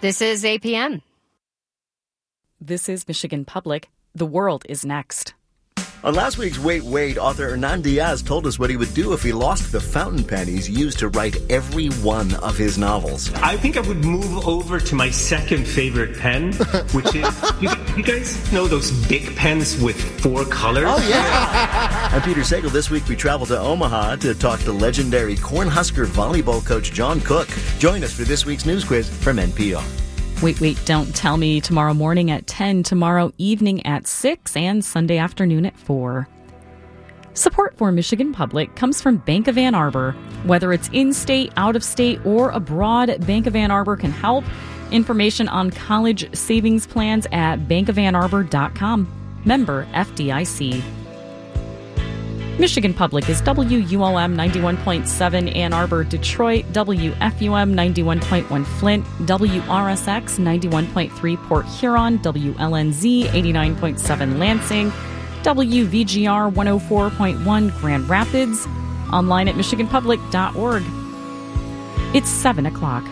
This is APM. This is Michigan Public. The world is next. On last week's Wait, Wait, author Hernan Diaz told us what he would do if he lost the fountain pen he's used to write every one of his novels. I think I would move over to my second favorite pen, which is, you guys know those Bic pens with 4 colors? Oh, yeah. I'm Peter Sagal. This week we travel to Omaha to talk to legendary Cornhusker volleyball coach John Cook. Join us for this week's news quiz from NPR. Wait, don't tell me tomorrow morning at 10, tomorrow evening at 6, and Sunday afternoon at 4. Support for Michigan Public comes from Bank of Ann Arbor. Whether it's in-state, out-of-state, or abroad, Bank of Ann Arbor can help. Information on college savings plans at bankofannarbor.com. Member FDIC. Michigan Public is WULM 91.7 Ann Arbor, Detroit, WFUM 91.1 Flint, WRSX 91.3 Port Huron, WLNZ 89.7 Lansing, WVGR 104.1 Grand Rapids, online at michiganpublic.org. It's 7 o'clock.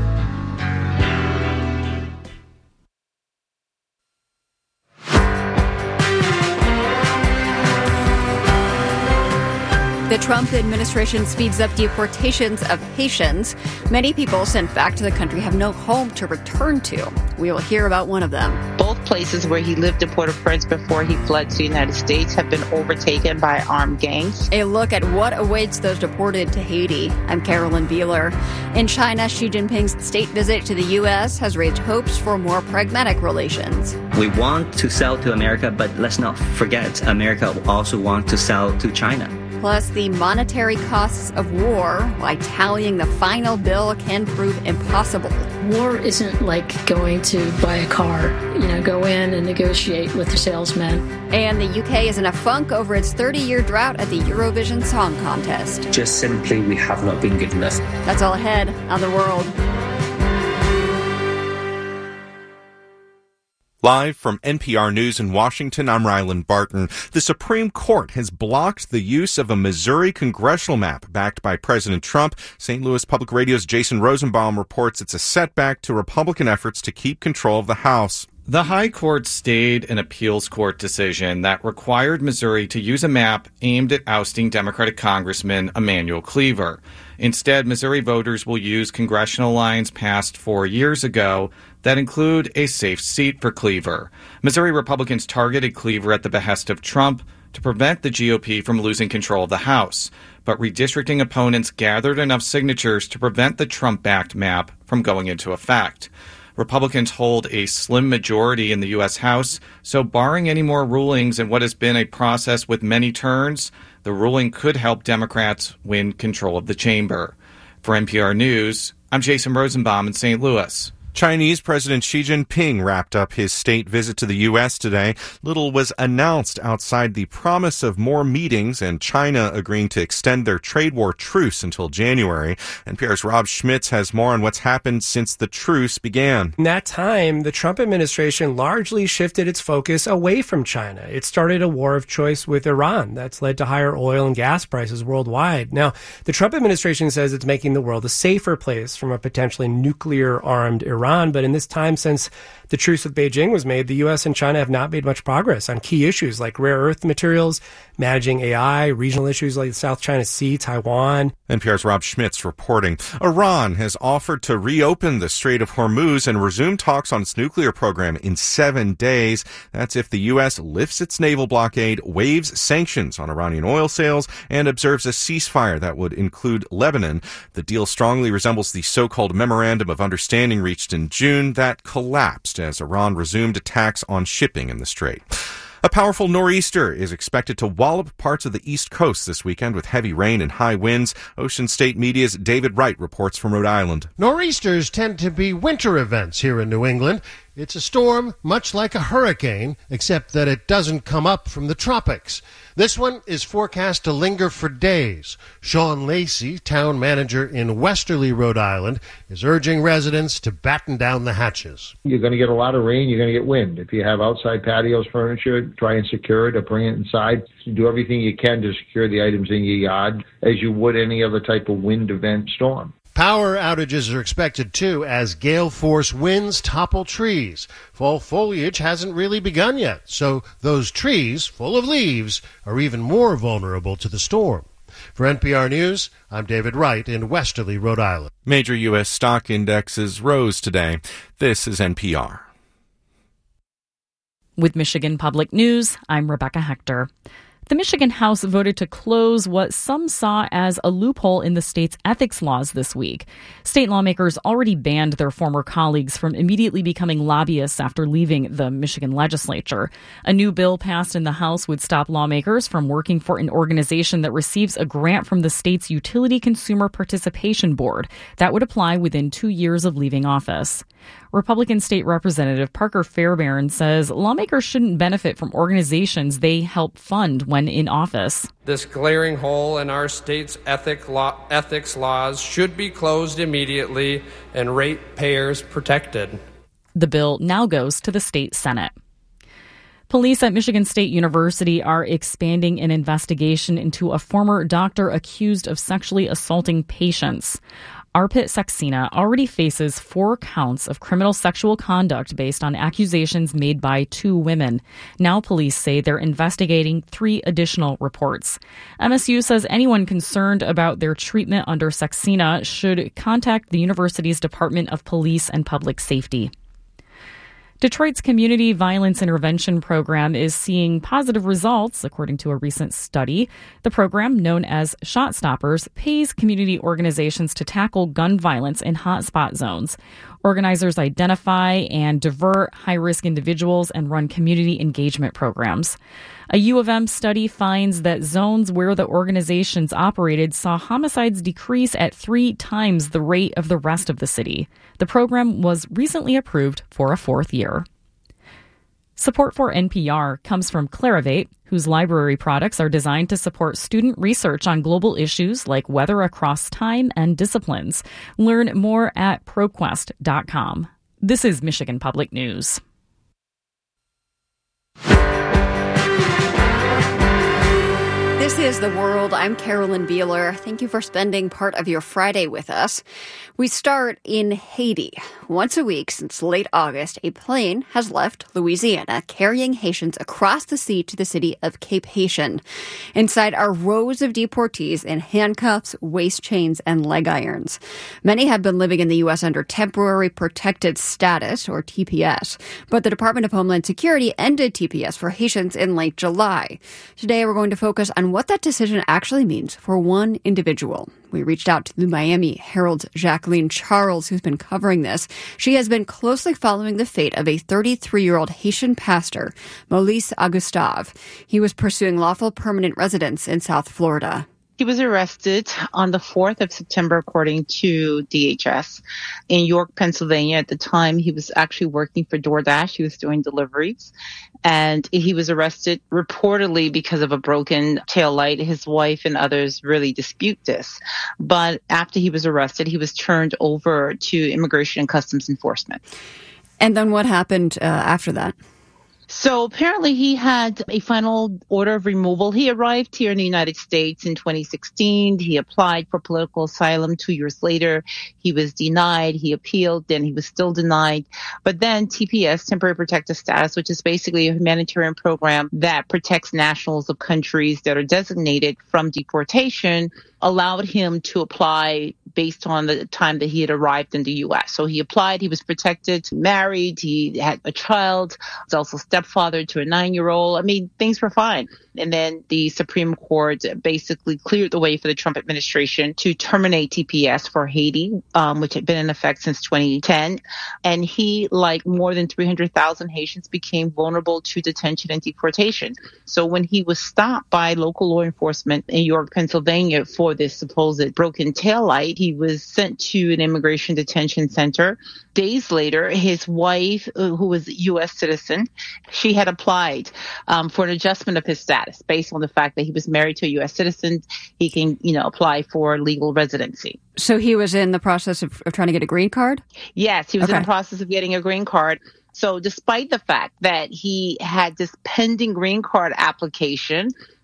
The Trump administration speeds up deportations of Haitians. Many people sent back to the country have no home to return to. We will hear about one of them. Both places where he lived in Port-au-Prince before he fled to the United States have been overtaken by armed gangs. A look at what awaits those deported to Haiti. I'm Carolyn Beeler. In China, Xi Jinping's state visit to the U.S. has raised hopes for more pragmatic relations. We want to sell to America, but let's not forget America also wants to sell to China. Plus, the monetary costs of war, why tallying the final bill can prove impossible. War isn't like going to buy a car, go in and negotiate with the salesman. And the UK is in a funk over its 30-year drought at the Eurovision Song Contest. Just simply, we have not been good enough. That's all ahead on The World. Live from NPR News in Washington, I'm Ryland Barton. The Supreme Court has blocked the use of a Missouri congressional map backed by President Trump. St. Louis Public Radio's Jason Rosenbaum reports it's a setback to Republican efforts to keep control of the House. The High Court stayed an appeals court decision that required Missouri to use a map aimed at ousting Democratic Congressman Emanuel Cleaver. Instead, Missouri voters will use congressional lines passed 4 years ago that include a safe seat for Cleaver. Missouri Republicans targeted Cleaver at the behest of Trump to prevent the GOP from losing control of the House. But redistricting opponents gathered enough signatures to prevent the Trump-backed map from going into effect. Republicans hold a slim majority in the U.S. House, so barring any more rulings in what has been a process with many turns, the ruling could help Democrats win control of the chamber. For NPR News, I'm Jason Rosenbaum in St. Louis. Chinese President Xi Jinping wrapped up his state visit to the U.S. today. Little was announced outside the promise of more meetings and China agreeing to extend their trade war truce until January. NPR's Rob Schmitz has more on what's happened since the truce began. In that time, the Trump administration largely shifted its focus away from China. It started a war of choice with Iran that's led to higher oil and gas prices worldwide. Now, the Trump administration says it's making the world a safer place from a potentially nuclear-armed Iran. But in this time since the truce with Beijing was made, the U.S. and China have not made much progress on key issues like rare earth materials, managing AI, regional issues like the South China Sea, Taiwan. NPR's Rob Schmitz reporting. Iran has offered to reopen the Strait of Hormuz and resume talks on its nuclear program in 7 days. That's if the U.S. lifts its naval blockade, waives sanctions on Iranian oil sales, and observes a ceasefire that would include Lebanon. The deal strongly resembles the so-called Memorandum of Understanding reached in June that collapsed as Iran resumed attacks on shipping in the strait. A powerful nor'easter is expected to wallop parts of the East Coast this weekend with heavy rain and high winds. Ocean State Media's David Wright reports from Rhode Island. Nor'easters tend to be winter events here in New England. It's a storm much like a hurricane, except that it doesn't come up from the tropics. This one is forecast to linger for days. Sean Lacey, town manager in Westerly, Rhode Island, is urging residents to batten down the hatches. You're going to get a lot of rain, you're going to get wind. If you have outside patios, furniture, try and secure it or bring it inside. Do everything you can to secure the items in your yard as you would any other type of wind event storm. Power outages are expected, too, as gale force winds topple trees. Fall foliage hasn't really begun yet, so those trees, full of leaves, are even more vulnerable to the storm. For NPR News, I'm David Wright in Westerly, Rhode Island. Major U.S. stock indexes rose today. This is NPR. With Michigan Public News, I'm Rebecca Hector. The Michigan House voted to close what some saw as a loophole in the state's ethics laws this week. State lawmakers already banned their former colleagues from immediately becoming lobbyists after leaving the Michigan legislature. A new bill passed in the House would stop lawmakers from working for an organization that receives a grant from the state's Utility Consumer Participation Board. That would apply within 2 years of leaving office. Republican State Representative Parker Fairbairn says lawmakers shouldn't benefit from organizations they help fund when in office. This glaring hole in our state's ethics laws should be closed immediately and ratepayers protected. The bill now goes to the state Senate. Police at Michigan State University are expanding an investigation into a former doctor accused of sexually assaulting patients. Arpit Saxena already faces 4 counts of criminal sexual conduct based on accusations made by 2 women. Now police say they're investigating 3 additional reports. MSU says anyone concerned about their treatment under Saxena should contact the university's Department of Police and Public Safety. Detroit's Community Violence Intervention Program is seeing positive results, according to a recent study. The program, known as Shot Stoppers, pays community organizations to tackle gun violence in hotspot zones. Organizers identify and divert high-risk individuals and run community engagement programs. A U of M study finds that zones where the organizations operated saw homicides decrease at 3 times the rate of the rest of the city. The program was recently approved for a 4th year. Support for NPR comes from Clarivate, whose library products are designed to support student research on global issues like weather across time and disciplines. Learn more at ProQuest.com. This is Michigan Public News. This is The World. I'm Carolyn Beeler. Thank you for spending part of your Friday with us. We start in Haiti. Once a week since late August, a plane has left Louisiana carrying Haitians across the sea to the city of Cape Haitian. Inside are rows of deportees in handcuffs, waist chains, and leg irons. Many have been living in the U.S. under temporary protected status, or TPS, but the Department of Homeland Security ended TPS for Haitians in late July. Today, we're going to focus on what that decision actually means for one individual. We reached out to the Miami Herald's Jacqueline Charles, who's been covering this. She has been closely following the fate of a 33-year-old Haitian pastor, Maurice Augustave. He was pursuing lawful permanent residence in South Florida. He was arrested on the 4th of September, according to DHS, in York, Pennsylvania. At the time, he was actually working for DoorDash. He was doing deliveries. And he was arrested reportedly because of a broken tail light. His wife and others really dispute this. But after he was arrested, he was turned over to Immigration and Customs Enforcement. And then what happened after that? So apparently he had a final order of removal. He arrived here in the United States in 2016. He applied for political asylum 2 years later. He was denied. He appealed. Then he was still denied. But then TPS, Temporary Protected Status, which is basically a humanitarian program that protects nationals of countries that are designated from deportation, allowed him to apply based on the time that he had arrived in the U.S. So he applied, he was protected, married, he had a child, was also stepfather to a 9-year-old. I mean, things were fine. And then the Supreme Court basically cleared the way for the Trump administration to terminate TPS for Haiti, which had been in effect since 2010. And he, like more than 300,000 Haitians, became vulnerable to detention and deportation. So when he was stopped by local law enforcement in York, Pennsylvania for this supposed broken taillight, he was sent to an immigration detention center. Days later, his wife, who was a U.S. citizen, she had applied for an adjustment of his status based on the fact that he was married to a U.S. citizen. He can, apply for legal residency. So he was in the process of trying to get a green card? Yes, he was in the process of getting a green card. So despite the fact that he had this pending green card application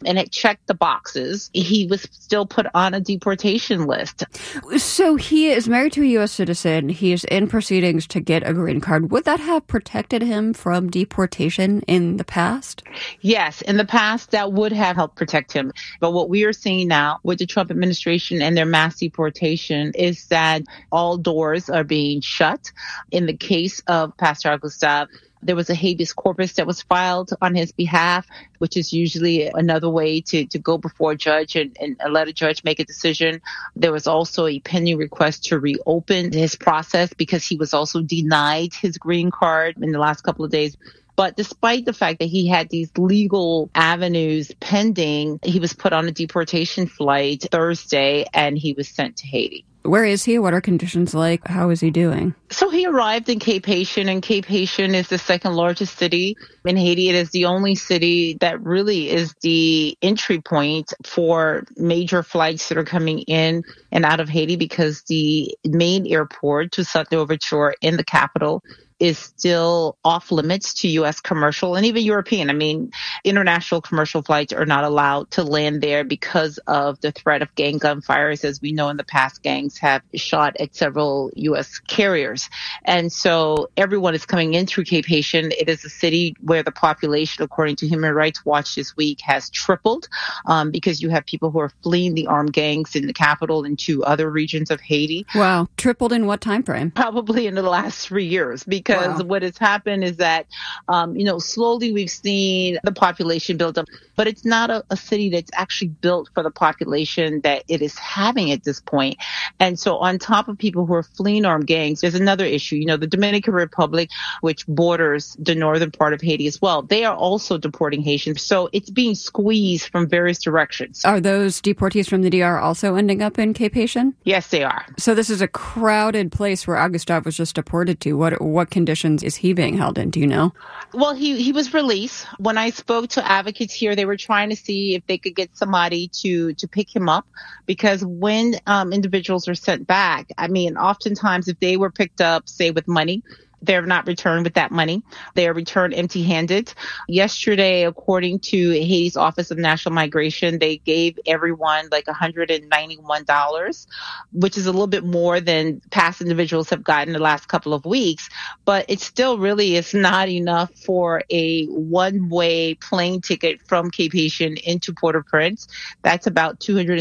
and it checked the boxes, he was still put on a deportation list. So he is married to a U.S. citizen. He is in proceedings to get a green card. Would that have protected him from deportation in the past? Yes, in the past, that would have helped protect him. But what we are seeing now with the Trump administration and their mass deportation is that all doors are being shut. In the case of Pastor Al-Gustave, there was a habeas corpus that was filed on his behalf, which is usually another way to go before a judge and let a judge make a decision. There was also a pending request to reopen his process because he was also denied his green card in the last couple of days. But despite the fact that he had these legal avenues pending, he was put on a deportation flight Thursday and he was sent to Haiti. Where is he? What are conditions like? How is he doing? So he arrived in Cape Haitian, and Cape Haitian is the second largest city in Haiti. It is the only city that really is the entry point for major flights that are coming in and out of Haiti because the main airport, Toussaint Louverture in the capital, is still off limits to U.S. commercial and even European. I mean, international commercial flights are not allowed to land there because of the threat of gang gunfires. As we know, in the past, gangs have shot at several U.S. carriers. And so everyone is coming in through Cape Haitian. It is a city where the population, according to Human Rights Watch this week, has tripled because you have people who are fleeing the armed gangs in the capital and to other regions of Haiti. Wow. Tripled in what time frame? Probably in the last 3 years, because what has happened is that, slowly we've seen the population build up, but it's not a city that's actually built for the population that it is having at this point. And so on top of people who are fleeing armed gangs, there's another issue. You know, the Dominican Republic, which borders the northern part of Haiti as well, they are also deporting Haitians. So it's being squeezed from various directions. Are those deportees from the DR also ending up in Cape Haitian? Yes, they are. So this is a crowded place where Al-Gustave was just deported to. What conditions is he being held in? Do you know? Well, he was released. When I spoke to advocates here, they were trying to see if they could get somebody to pick him up, because when individuals are sent back, I mean, oftentimes if they were picked up, say, with money, they're not returned with that money. They are returned empty-handed. Yesterday, according to Haiti's Office of National Migration, they gave everyone like $191, which is a little bit more than past individuals have gotten the last couple of weeks. But it still really is not enough for a one-way plane ticket from Cape Haitian into Port-au-Prince. That's about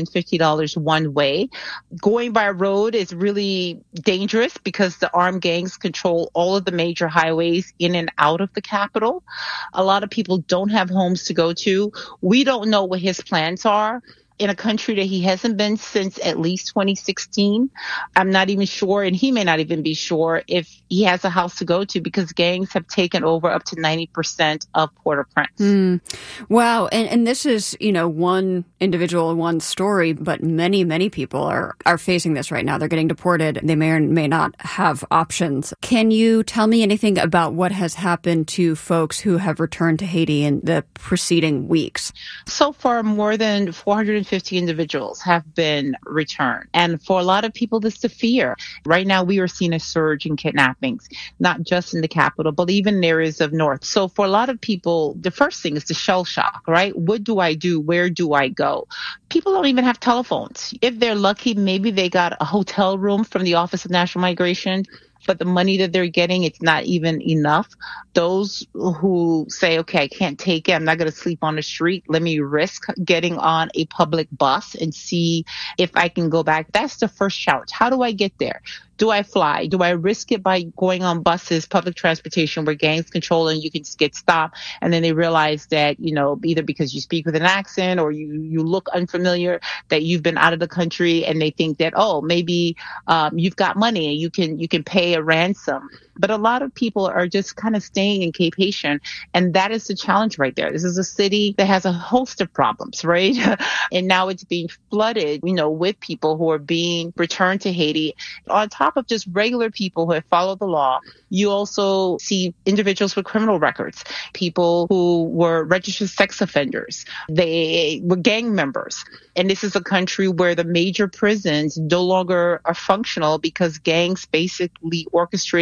$250 one way. Going by road is really dangerous because the armed gangs control all of the major highways in and out of the capital. A lot of people don't have homes to go to. We don't know what his plans are in a country that he hasn't been since at least 2016. I'm not even sure, and he may not even be sure, if he has a house to go to because gangs have taken over up to 90% of Port-au-Prince. Wow. And this is, one individual, one story, but many, many people are facing this right now. They're getting deported. They may or may not have options. Can you tell me anything about what has happened to folks who have returned to Haiti in the preceding weeks? So far, more than 450 individuals have been returned. And for a lot of people, this is a fear. Right now, we are seeing a surge in kidnappings, not just in the capital, but even in areas of north. So for a lot of people, the first thing is the shell shock, right? What do I do? Where do I go? People don't even have telephones. If they're lucky, maybe they got a hotel room from the Office of National Migration, but the money that they're getting, it's not even enough. Those who say, okay, I can't take it, I'm not going to sleep on the street, let me risk getting on a public bus and see if I can go back. That's the first challenge. How do I get there? Do I fly? Do I risk it by going on buses, public transportation where gangs control and you can just get stopped? And then they realize that, either because you speak with an accent or you look unfamiliar, that you've been out of the country, and they think that, maybe you've got money and you can pay a ransom. But a lot of people are just kind of staying in Cape Haitian, and that is the challenge right there. This is a city that has a host of problems, right? And now it's being flooded, with people who are being returned to Haiti. On top of just regular people who have followed the law, you also see individuals with criminal records, people who were registered sex offenders. They were gang members. And this is a country where the major prisons no longer are functional because gangs basically orchestrated a mass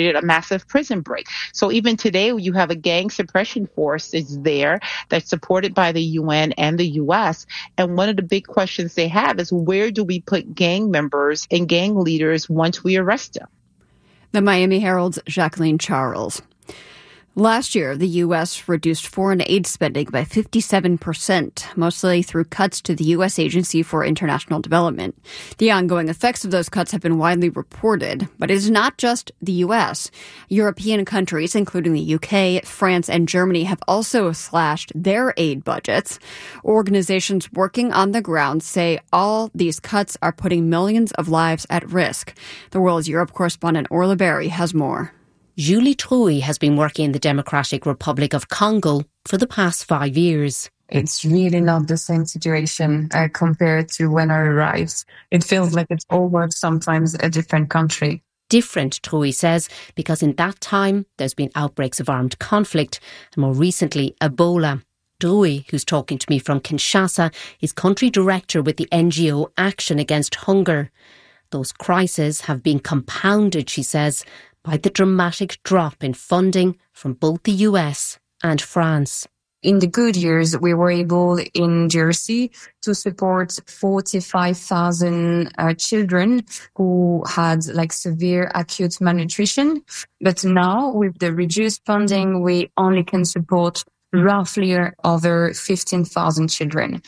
massive prison break. So even today, you have a gang suppression force is there that's supported by the UN and the U.S. And one of the big questions they have is, where do we put gang members and gang leaders once we arrest them? The Miami Herald's Jacqueline Charles. Last year, the U.S. reduced foreign aid spending by 57%, mostly through cuts to the U.S. Agency for International Development. The ongoing effects of those cuts have been widely reported, but it is not just the U.S. European countries, including the U.K., France, and Germany, have also slashed their aid budgets. Organizations working on the ground say all these cuts are putting millions of lives at risk. The World's Europe correspondent Orla Berry has more. Julie Trouy has been working in the Democratic Republic of Congo for the past 5 years. It's really not the same situation compared to when I arrived. It feels like it's almost sometimes a different country. Different, Trouy says, because in that time there's been outbreaks of armed conflict and more recently Ebola. Trouy, who's talking to me from Kinshasa, is country director with the NGO Action Against Hunger. Those crises have been compounded, she says, by the dramatic drop in funding from both the US and France. In the good years, we were able in Jersey to support 45,000 children who had severe acute malnutrition. But now, with the reduced funding, we only can support roughly over 15,000 children.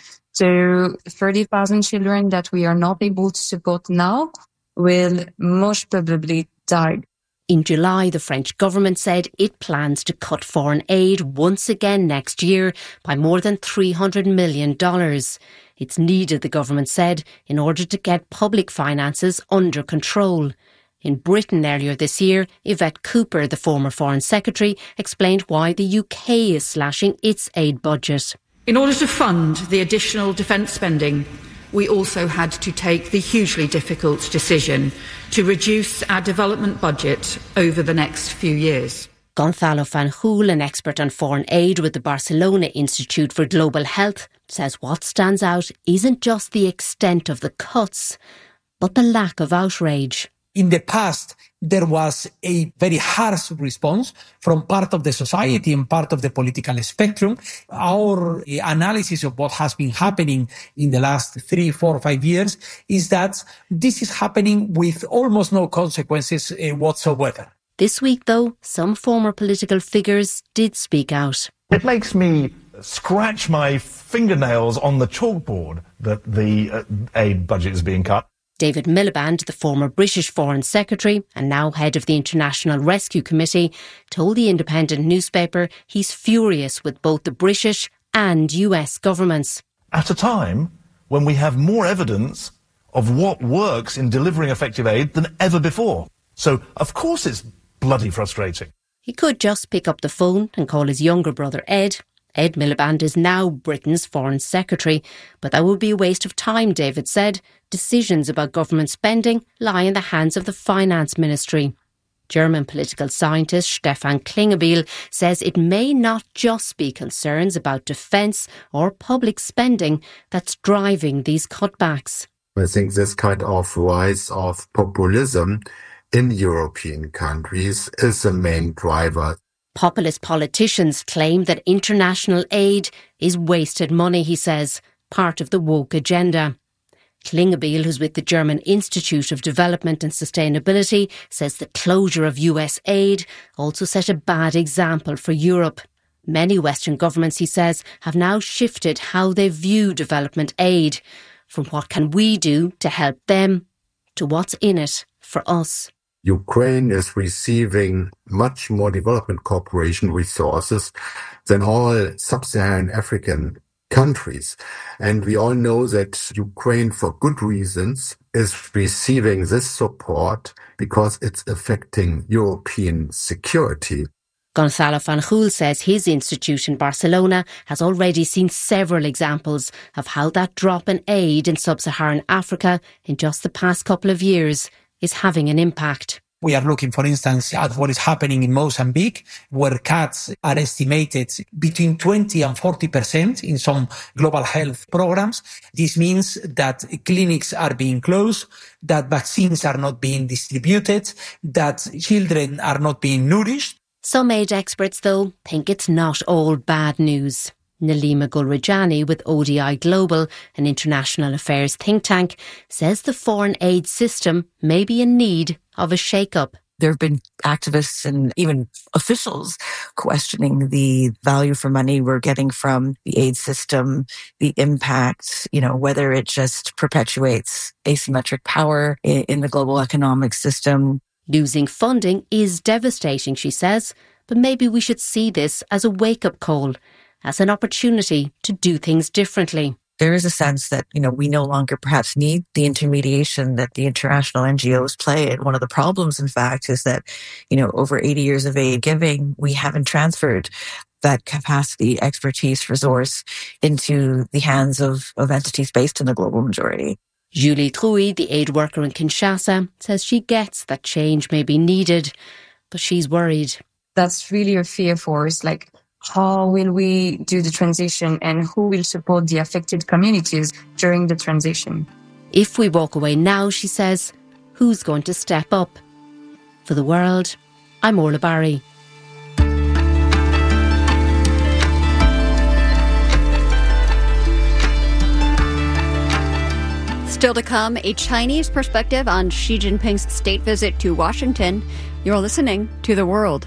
So 30,000 children that we are not able to support now will most probably die. In July, the French government said it plans to cut foreign aid once again next year by more than $300 million. It's needed, the government said, in order to get public finances under control. In Britain earlier this year, Yvette Cooper, the former Foreign Secretary, explained why the UK is slashing its aid budget. In order to fund the additional defence spending, we also had to take the hugely difficult decision to reduce our development budget over the next few years. Gonzalo Fanjul, an expert on foreign aid with the Barcelona Institute for Global Health, says what stands out isn't just the extent of the cuts, but the lack of outrage. In the past, there was a very harsh response from part of the society and part of the political spectrum. Our analysis of what has been happening in the last 3, 4, 5 years is that this is happening with almost no consequences whatsoever. This week, though, some former political figures did speak out. It makes me scratch my fingernails on the chalkboard that the aid budget is being cut. David Miliband, the former British Foreign Secretary and now head of the International Rescue Committee, told the Independent newspaper he's furious with both the British and US governments. At a time when we have more evidence of what works in delivering effective aid than ever before. So, of course, it's bloody frustrating. He could just pick up the phone and call his younger brother Ed. Ed Miliband is now Britain's Foreign Secretary, but that would be a waste of time, David said. Decisions about government spending lie in the hands of the Finance Ministry. German political scientist Stefan Klingebiel says it may not just be concerns about defence or public spending that's driving these cutbacks. I think this kind of rise of populism in European countries is the main driver. Populist politicians claim that international aid is wasted money, he says, part of the woke agenda. Klingebiel, who's with the German Institute of Development and Sustainability, says the closure of US aid also set a bad example for Europe. Many Western governments, he says, have now shifted how they view development aid, from what can we do to help them to what's in it for us. Ukraine is receiving much more development cooperation resources than all sub-Saharan African countries. And we all know that Ukraine, for good reasons, is receiving this support because it's affecting European security. Gonzalo Fanjul says his institute in Barcelona has already seen several examples of how that drop in aid in sub-Saharan Africa in just the past couple of years is having an impact. We are looking, for instance, at what is happening in Mozambique, where cuts are estimated between 20 and 40% in some global health programs. This means that clinics are being closed, that vaccines are not being distributed, that children are not being nourished. Some aid experts, though, think it's not all bad news. Nalima Gulrajani with ODI Global, an international affairs think tank, says the foreign aid system may be in need of a shake-up. There have been activists and even officials questioning the value for money we're getting from the aid system, the impact, whether it just perpetuates asymmetric power in the global economic system. Losing funding is devastating, she says, but maybe we should see this as a wake-up call, as an opportunity to do things differently. There is a sense that, we no longer perhaps need the intermediation that the international NGOs play. And one of the problems, in fact, is that, over 80 years of aid giving, we haven't transferred that capacity, expertise, resource into the hands of entities based in the global majority. Julie Trouy, the aid worker in Kinshasa, says she gets that change may be needed, but she's worried. That's really a fear for us. How will we do the transition and who will support the affected communities during the transition? If we walk away now, she says, who's going to step up? For The World, I'm Orla Barry. Still to come, a Chinese perspective on Xi Jinping's state visit to Washington. You're listening to The World.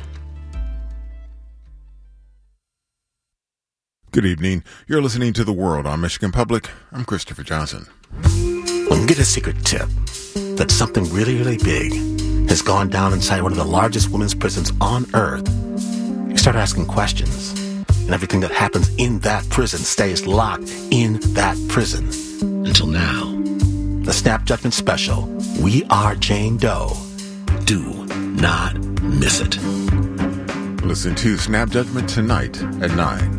Good evening. You're listening to The World on Michigan Public. I'm Christopher Johnson. When you get a secret tip that something really, really big has gone down inside one of the largest women's prisons on earth, you start asking questions. And everything that happens in that prison stays locked in that prison. Until now. The Snap Judgment Special, We Are Jane Doe. Do not miss it. Listen to Snap Judgment tonight at 9.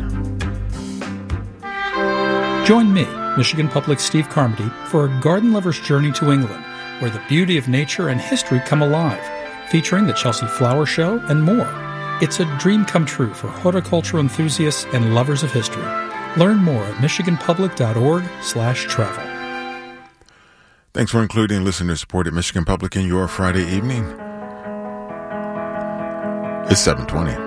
Join me, Michigan Public's Steve Carmody, for a garden lover's journey to England, where the beauty of nature and history come alive, featuring the Chelsea Flower Show and more. It's a dream come true for horticultural enthusiasts and lovers of history. Learn more at michiganpublic.org/travel. Thanks for including listener support at Michigan Public in your Friday evening. It's 7:20.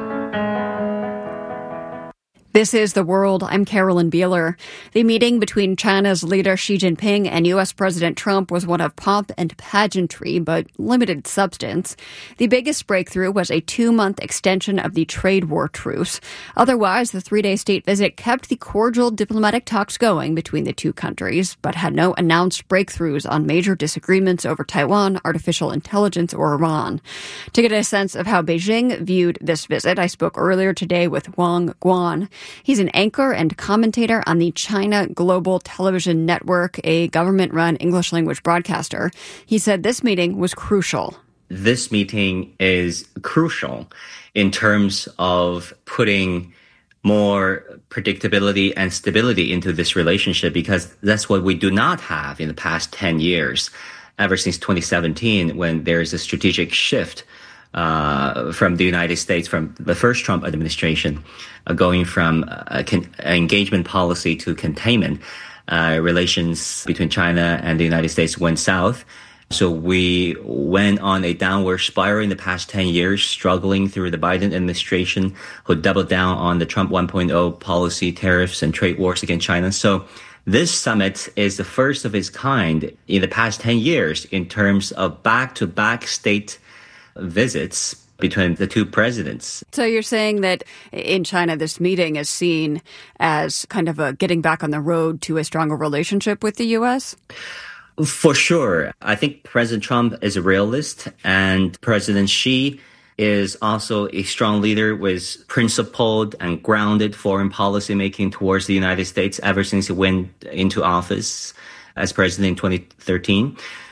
This is The World. I'm Carolyn Beeler. The meeting between China's leader Xi Jinping and U.S. President Trump was one of pomp and pageantry, but limited substance. The biggest breakthrough was a 2-month extension of the trade war truce. Otherwise, the 3-day state visit kept the cordial diplomatic talks going between the two countries, but had no announced breakthroughs on major disagreements over Taiwan, artificial intelligence, or Iran. To get a sense of how Beijing viewed this visit, I spoke earlier today with Wang Guan. He's an anchor and commentator on the China Global Television Network, a government-run English-language broadcaster. He said this meeting was crucial. This meeting is crucial in terms of putting more predictability and stability into this relationship, because that's what we do not have in the past 10 years, ever since 2017, when there's a strategic shift from the United States, from the first Trump administration, going from engagement policy to containment. Relations between China and the United States went south. So we went on a downward spiral in the past 10 years, struggling through the Biden administration, who doubled down on the Trump 1.0 policy, tariffs, and trade wars against China. So this summit is the first of its kind in the past 10 years in terms of back-to-back state visits between the two presidents. So you're saying that in China, this meeting is seen as kind of a getting back on the road to a stronger relationship with the U.S.? For sure. I think President Trump is a realist, and President Xi is also a strong leader with principled and grounded foreign policy making towards the United States ever since he went into office as president in 2013.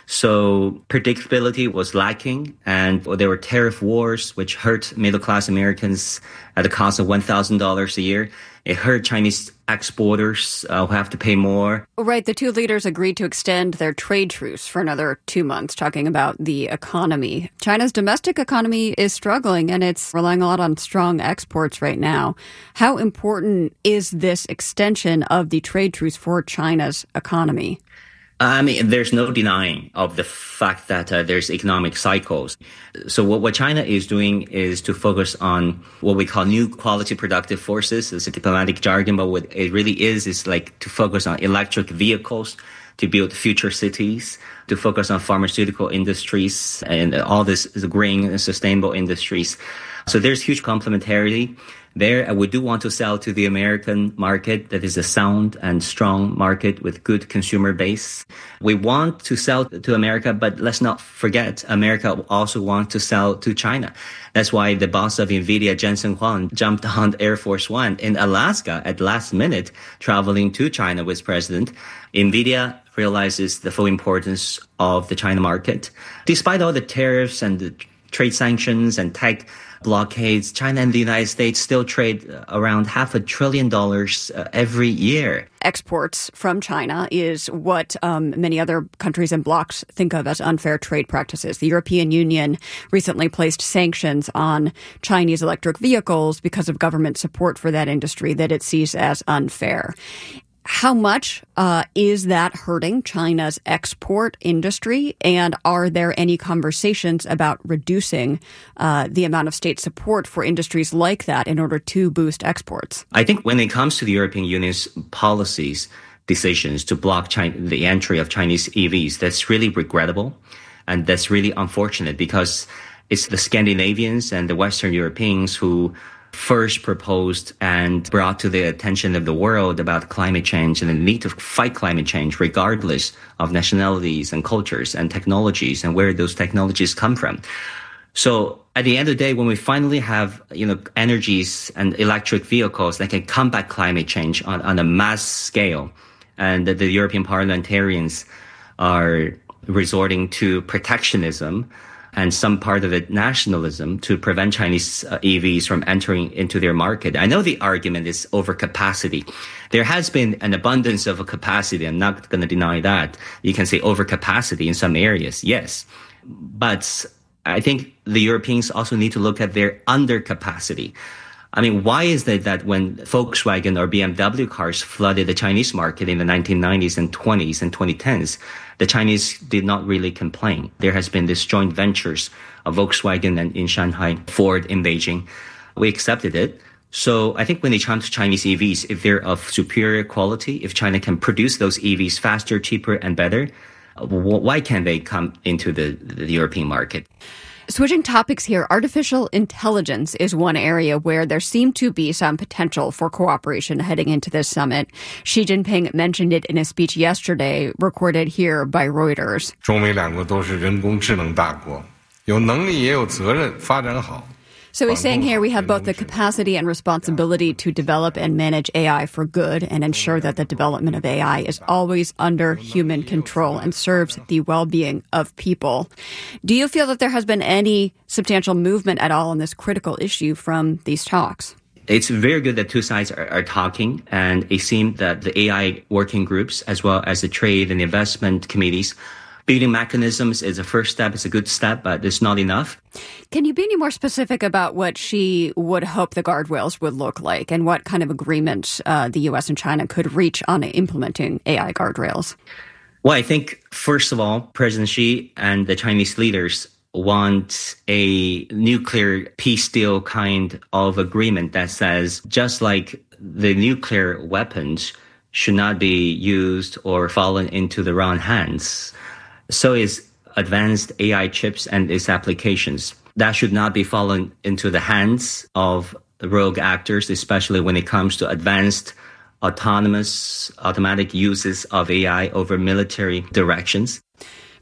So predictability was lacking, and there were tariff wars, which hurt middle-class Americans at the cost of $1,000 a year. It hurt Chinese exporters who have to pay more. Right. The two leaders agreed to extend their trade truce for another 2 months, talking about the economy. China's domestic economy is struggling, and it's relying a lot on strong exports right now. How important is this extension of the trade truce for China's economy? I mean, there's no denying of the fact that there's economic cycles. So what China is doing is to focus on what we call new quality productive forces. It's a diplomatic jargon, but what it really is like to focus on electric vehicles, to build future cities, to focus on pharmaceutical industries and all this green and sustainable industries. So there's huge complementarity there. We do want to sell to the American market that is a sound and strong market with good consumer base. We want to sell to America, but let's not forget America also wants to sell to China. That's why the boss of NVIDIA, Jensen Huang, jumped on Air Force One in Alaska at last minute, traveling to China with President. NVIDIA realizes the full importance of the China market. Despite all the tariffs and the trade sanctions and tech blockades, China and the United States still trade around $500 billion every year. Exports from China is what many other countries and blocs think of as unfair trade practices. The European Union recently placed sanctions on Chinese electric vehicles because of government support for that industry that it sees as unfair. How much is that hurting China's export industry? And are there any conversations about reducing the amount of state support for industries like that in order to boost exports? I think when it comes to the European Union's policies, decisions to block the entry of Chinese EVs, that's really regrettable. And that's really unfortunate because it's the Scandinavians and the Western Europeans who first proposed and brought to the attention of the world about climate change and the need to fight climate change regardless of nationalities and cultures and technologies and where those technologies come from. So at the end of the day, when we finally have, energies and electric vehicles that can combat climate change on a mass scale, and the European parliamentarians are resorting to protectionism and some part of it nationalism to prevent Chinese EVs from entering into their market. I know the argument is overcapacity. There has been an abundance of capacity. I'm not going to deny that. You can say overcapacity in some areas, yes. But I think the Europeans also need to look at their undercapacity. I mean, why is it that when Volkswagen or BMW cars flooded the Chinese market in the 1990s and 20s and 2010s, the Chinese did not really complain? There has been this joint ventures of Volkswagen and in Shanghai, Ford in Beijing. We accepted it. So I think when it comes to Chinese EVs, if they're of superior quality, if China can produce those EVs faster, cheaper, and better, why can't they come into the European market? Switching topics here, artificial intelligence is one area where there seemed to be some potential for cooperation heading into this summit. Xi Jinping mentioned it in a speech yesterday, recorded here by Reuters. 中美两国都是人工智能大国，有能力也有责任发展好。 So he's saying here we have both the capacity and responsibility to develop and manage AI for good and ensure that the development of AI is always under human control and serves the well-being of people. Do you feel that there has been any substantial movement at all on this critical issue from these talks? It's very good that two sides are talking, and it seemed that the AI working groups, as well as the trade and investment committees, building mechanisms is a first step. It's a good step, but it's not enough. Can you be any more specific about what she would hope the guardrails would look like and what kind of agreements the U.S. and China could reach on implementing AI guardrails? Well, I think, first of all, President Xi and the Chinese leaders want a nuclear peace deal kind of agreement that says just like the nuclear weapons should not be used or fallen into the wrong hands, so is advanced AI chips and its applications. That should not be fallen into the hands of rogue actors, especially when it comes to advanced autonomous automatic uses of AI over military directions.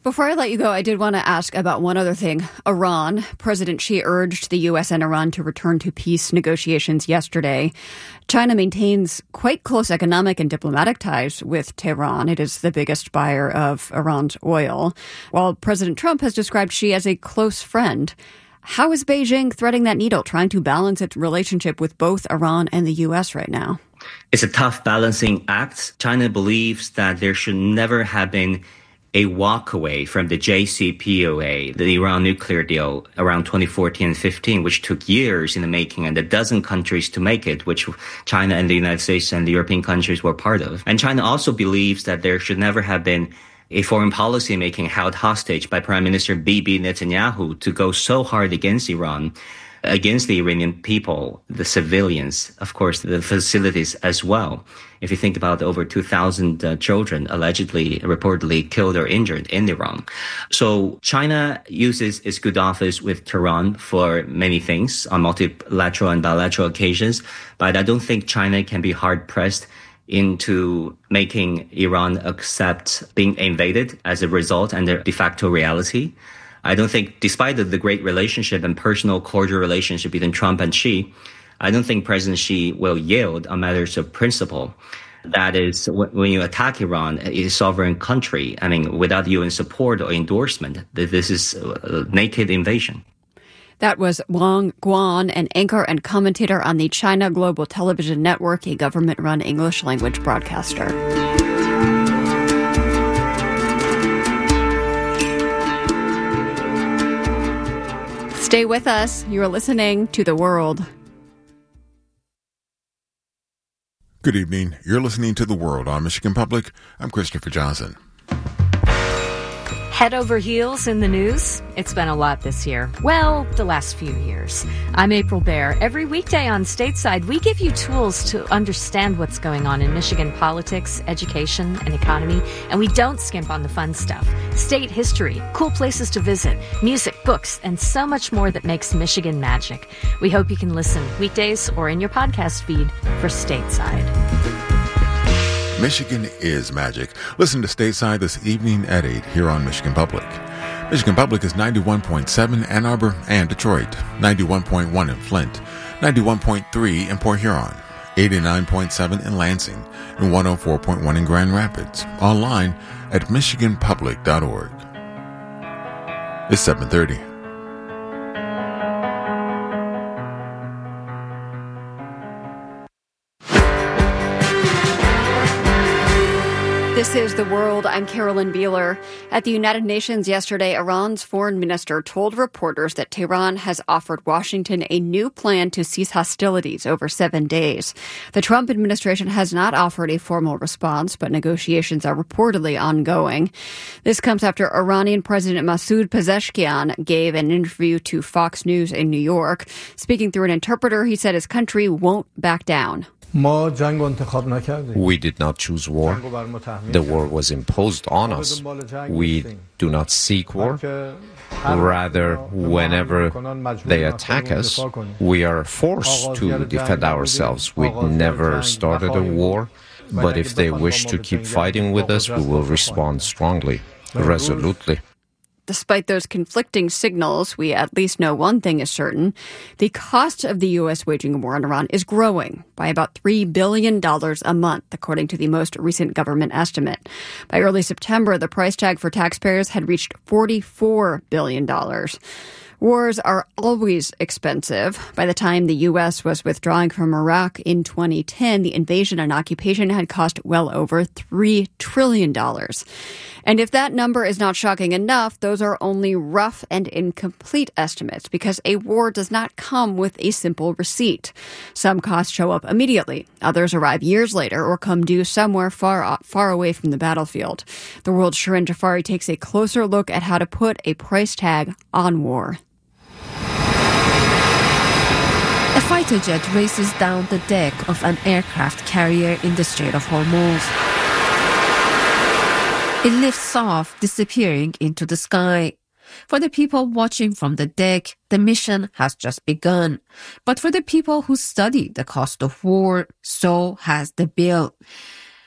Before I let you go, I did want to ask about one other thing. Iran. President Xi urged the U.S. and Iran to return to peace negotiations yesterday. China maintains quite close economic and diplomatic ties with Tehran. It is the biggest buyer of Iran's oil, while President Trump has described Xi as a close friend. How is Beijing threading that needle, trying to balance its relationship with both Iran and the U.S. right now? It's a tough balancing act. China believes that there should never have been a walkaway from the JCPOA, the Iran nuclear deal around 2014 and 15, which took years in the making and a dozen countries to make it, which China and the United States and the European countries were part of. And China also believes that there should never have been a foreign policy making held hostage by Prime Minister Bibi Netanyahu to go so hard against Iran, against the Iranian people, the civilians, of course, the facilities as well. If you think about over 2,000 children allegedly, reportedly killed or injured in Iran. So China uses its good office with Tehran for many things on multilateral and bilateral occasions, but I don't think China can be hard-pressed into making Iran accept being invaded as a result and the de facto reality. I don't think, despite the great relationship and personal cordial relationship between Trump and Xi, I don't think President Xi will yield on matters of principle. That is, when you attack Iran, a sovereign country, without UN support or endorsement, this is a naked invasion. That was Wang Guan, an anchor and commentator on the China Global Television Network, a government-run English-language broadcaster. Stay with us. You're listening to The World. Good evening. You're listening to The World on Michigan Public. I'm Christopher Johnson. Head over heels in the news? It's been a lot this year. Well, the last few years. I'm April Baer. Every weekday on Stateside, we give you tools to understand what's going on in Michigan politics, education, and economy, and we don't skimp on the fun stuff. State history, cool places to visit, music, books, and so much more that makes Michigan magic. We hope you can listen weekdays or in your podcast feed for Stateside. Michigan is magic. Listen to Stateside this evening at 8 here on Michigan Public. Michigan Public is 91.7 Ann Arbor and Detroit, 91.1 in Flint, 91.3 in Port Huron, 89.7 in Lansing, and 104.1 in Grand Rapids. Online at michiganpublic.org. It's 7:30. This is The World. I'm Carolyn Beeler. At the United Nations yesterday, Iran's foreign minister told reporters that Tehran has offered Washington a new plan to cease hostilities over 7 days. The Trump administration has not offered a formal response, but negotiations are reportedly ongoing. This comes after Iranian President Masoud Pezeshkian gave an interview to Fox News in New York. Speaking through an interpreter, he said his country won't back down. We did not choose war. The war was imposed on us. We do not seek war. Rather, whenever they attack us, we are forced to defend ourselves. We never started a war, but if they wish to keep fighting with us, we will respond strongly, resolutely. Despite those conflicting signals, we at least know one thing is certain. The cost of the U.S. waging a war on Iran is growing by about $3 billion a month, according to the most recent government estimate. By early September, the price tag for taxpayers had reached $44 billion. Wars are always expensive. By the time the U.S. was withdrawing from Iraq in 2010, the invasion and occupation had cost well over $3 trillion. And if that number is not shocking enough, those are only rough and incomplete estimates because a war does not come with a simple receipt. Some costs show up immediately. Others arrive years later or come due somewhere far away from the battlefield. The World's Shirin Jafari takes a closer look at how to put a price tag on war. A fighter jet races down the deck of an aircraft carrier in the Strait of Hormuz. It lifts off, disappearing into the sky. For the people watching from the deck, the mission has just begun. But for the people who study the cost of war, so has the bill.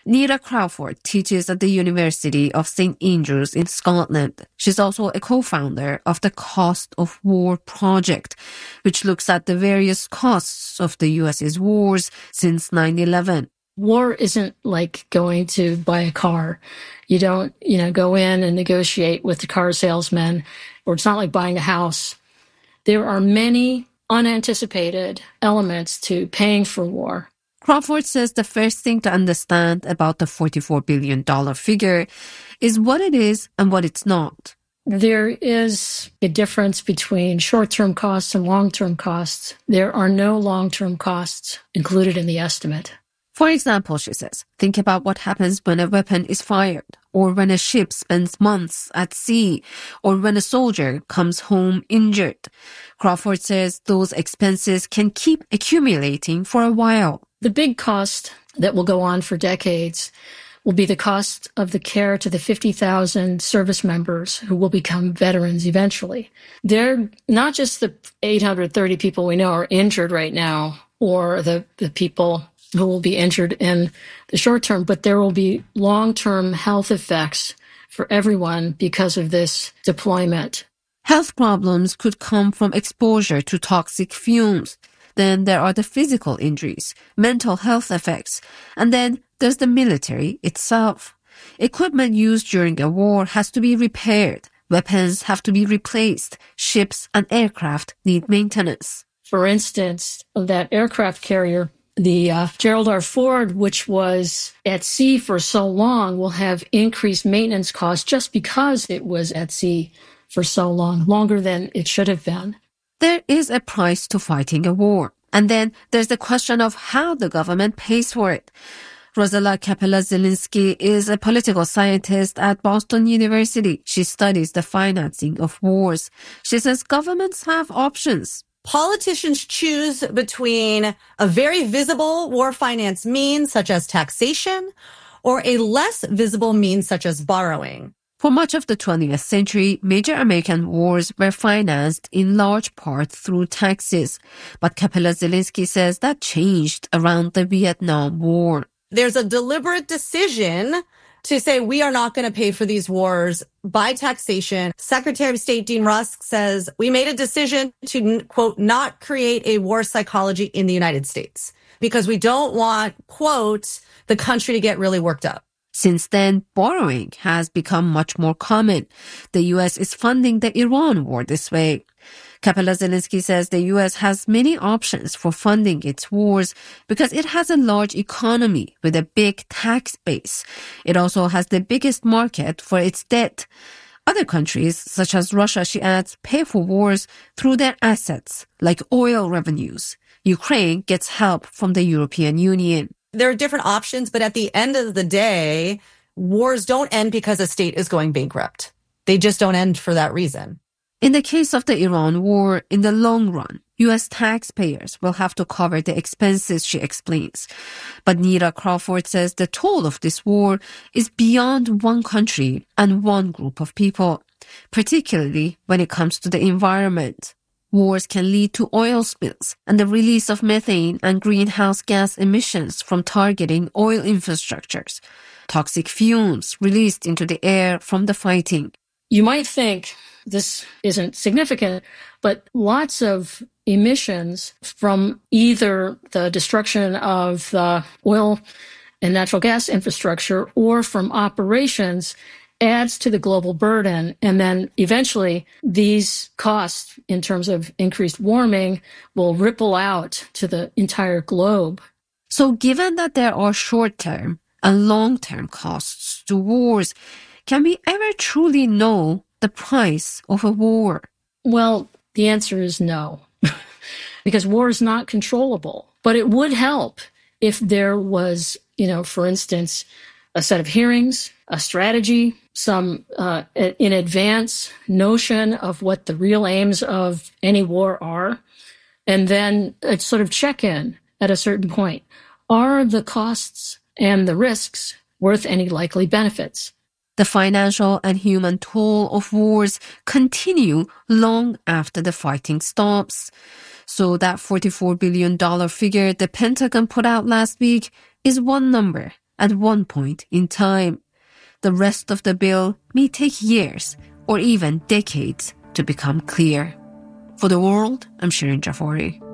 Nita Crawford teaches at the University of St. Andrews in Scotland. She's also a co-founder of the Cost of War Project, which looks at the various costs of the U.S.'s wars since 9/11. War isn't like going to buy a car. You don't, go in and negotiate with the car salesman, or it's not like buying a house. There are many unanticipated elements to paying for war. Crawford says the first thing to understand about the $44 billion figure is what it is and what it's not. There is a difference between short-term costs and long-term costs. There are no long-term costs included in the estimate. For example, she says, think about what happens when a weapon is fired, or when a ship spends months at sea, or when a soldier comes home injured. Crawford says those expenses can keep accumulating for a while. The big cost that will go on for decades will be the cost of the care to the 50,000 service members who will become veterans eventually. They're not just the 830 people we know are injured right now, or the people who will be injured in the short term, but there will be long-term health effects for everyone because of this deployment. Health problems could come from exposure to toxic fumes. Then there are the physical injuries, mental health effects, and then there's the military itself. Equipment used during a war has to be repaired. Weapons have to be replaced. Ships and aircraft need maintenance. For instance, that aircraft carrier, the Gerald R. Ford, which was at sea for so long, will have increased maintenance costs just because it was at sea for so long, longer than it should have been. There is a price to fighting a war. And then there's the question of how the government pays for it. Rosella Kapela-Zielinski is a political scientist at Boston University. She studies the financing of wars. She says governments have options. Politicians choose between a very visible war finance means, such as taxation, or a less visible means, such as borrowing. For much of the 20th century, major American wars were financed in large part through taxes. But Kapela-Zielinski says that changed around the Vietnam War. There's a deliberate decision to say we are not going to pay for these wars by taxation. Secretary of State Dean Rusk says we made a decision to, quote, not create a war psychology in the United States because we don't want, quote, the country to get really worked up. Since then, borrowing has become much more common. The U.S. is funding the Iran war this way. Kapela-Zielinski says the U.S. has many options for funding its wars because it has a large economy with a big tax base. It also has the biggest market for its debt. Other countries, such as Russia, she adds, pay for wars through their assets, like oil revenues. Ukraine gets help from the European Union. There are different options, but at the end of the day, wars don't end because a state is going bankrupt. They just don't end for that reason. In the case of the Iran war, in the long run, U.S. taxpayers will have to cover the expenses, she explains. But Nita Crawford says the toll of this war is beyond one country and one group of people, particularly when it comes to the environment. Wars can lead to oil spills and the release of methane and greenhouse gas emissions from targeting oil infrastructures, toxic fumes released into the air from the fighting. You might think this isn't significant, but lots of emissions from either the destruction of the oil and natural gas infrastructure or from operations adds to the global burden. And then eventually these costs in terms of increased warming will ripple out to the entire globe. So given that there are short-term and long-term costs to wars, can we ever truly know the price of a war? Well, the answer is no, because war is not controllable. But it would help if there was, for instance, a set of hearings, a strategy, some in advance notion of what the real aims of any war are, and then a sort of check-in at a certain point. Are the costs and the risks worth any likely benefits? The financial and human toll of wars continue long after the fighting stops. So that $44 billion figure the Pentagon put out last week is one number at one point in time. The rest of the bill may take years or even decades to become clear. For The World, I'm Shirin Jafari.